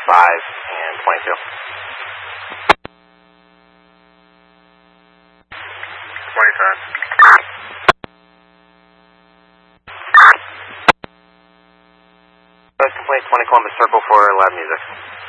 and 22. Complete 20 Columbus Circle for lab music.